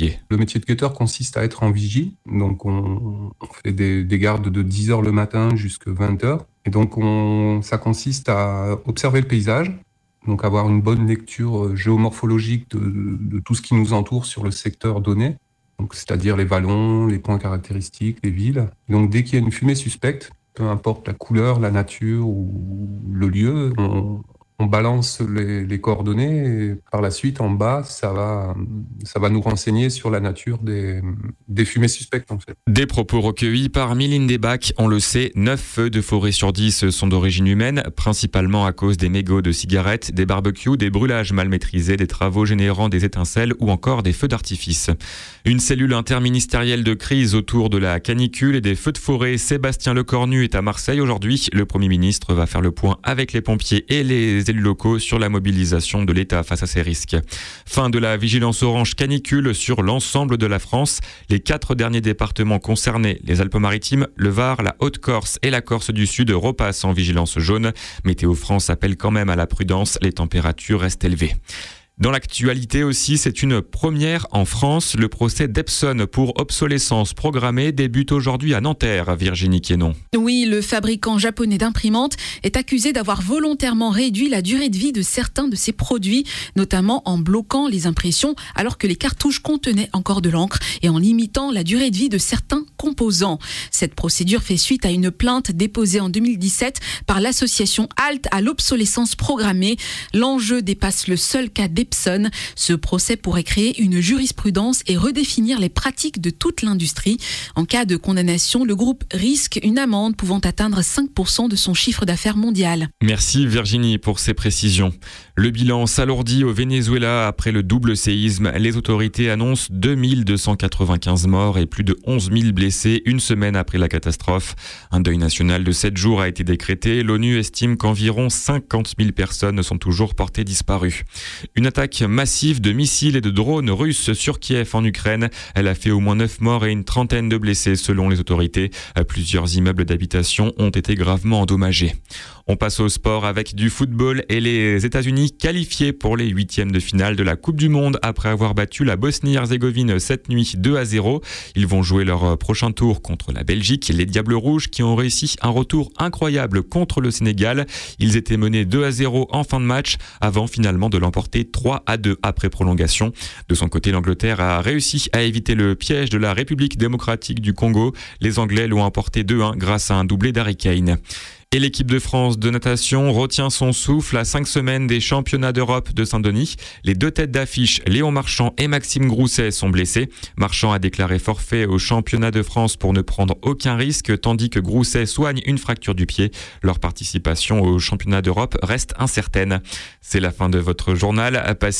métier. Le métier de cutter consiste à être en vigie. Donc, on fait des gardes de 10h le matin jusqu'à 20h. Et donc, ça consiste à observer le paysage. Donc, avoir une bonne lecture géomorphologique de tout ce qui nous entoure sur le secteur donné. Donc, c'est-à-dire les vallons, les points caractéristiques, les villes. Donc, dès qu'il y a une fumée suspecte, peu importe la couleur, la nature ou le lieu, on balance les coordonnées et par la suite, en bas, ça va nous renseigner sur la nature des fumées suspectes, en fait. Des propos recueillis par Mylène Desbacs. On le sait, 9 feux de forêt sur 10 sont d'origine humaine, principalement à cause des mégots de cigarettes, des barbecues, des brûlages mal maîtrisés, des travaux générant des étincelles ou encore des feux d'artifice. Une cellule interministérielle de crise autour de la canicule et des feux de forêt. Sébastien Lecornu est à Marseille aujourd'hui. Le Premier ministre va faire le point avec les pompiers et les élus locaux sur la mobilisation de l'État face à ces risques. Fin de la vigilance orange canicule sur l'ensemble de la France. Les 4 derniers départements concernés, les Alpes-Maritimes, le Var, la Haute-Corse et la Corse du Sud, repassent en vigilance jaune. Météo France appelle quand même à la prudence. Les températures restent élevées. Dans l'actualité aussi, c'est une première en France. Le procès d'Epson pour obsolescence programmée débute aujourd'hui à Nanterre, Virginie Quénon. Oui, le fabricant japonais d'imprimantes est accusé d'avoir volontairement réduit la durée de vie de certains de ses produits, notamment en bloquant les impressions alors que les cartouches contenaient encore de l'encre et en limitant la durée de vie de certains composants. Cette procédure fait suite à une plainte déposée en 2017 par l'association Halte à l'obsolescence programmée. L'enjeu dépasse le seul cas d'Epson. Ce procès pourrait créer une jurisprudence et redéfinir les pratiques de toute l'industrie. En cas de condamnation, le groupe risque une amende pouvant atteindre 5% de son chiffre d'affaires mondial. Merci Virginie pour ces précisions. Le bilan s'alourdit au Venezuela après le double séisme. Les autorités annoncent 2295 morts et plus de 11 000 blessés une semaine après la catastrophe. Un deuil national de 7 jours a été décrété. L'ONU estime qu'environ 50 000 personnes sont toujours portées disparues. Une attaque massive de missiles et de drones russes sur Kiev en Ukraine. Elle a fait au moins 9 morts et une trentaine de blessés selon les autorités. Plusieurs immeubles d'habitation ont été gravement endommagés. On passe au sport avec du football et les États-Unis qualifiés pour les 8e de finale de la Coupe du Monde après avoir battu la Bosnie-Herzégovine cette nuit 2-0. Ils vont jouer leur prochain tour contre la Belgique. Les Diables Rouges qui ont réussi un retour incroyable contre le Sénégal. Ils étaient menés 2-0 en fin de match avant finalement de l'emporter 3-2 après prolongation. De son côté, l'Angleterre a réussi à éviter le piège de la République démocratique du Congo. Les Anglais l'ont emporté 2-1 grâce à un doublé d'Harry Kane. Et l'équipe de France de natation retient son souffle à 5 semaines des championnats d'Europe de Saint-Denis. Les 2 têtes d'affiche, Léon Marchand et Maxime Grousset, sont blessés. Marchand a déclaré forfait au championnat de France pour ne prendre aucun risque, tandis que Grousset soigne une fracture du pied. Leur participation au championnat d'Europe reste incertaine. C'est la fin de votre journal. Passez